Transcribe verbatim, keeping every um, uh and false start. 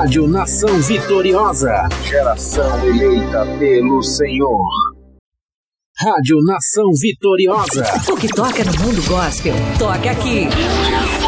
Rádio Nação Vitoriosa. Geração eleita pelo Senhor. Rádio Nação Vitoriosa. O que toca no mundo gospel, toca aqui.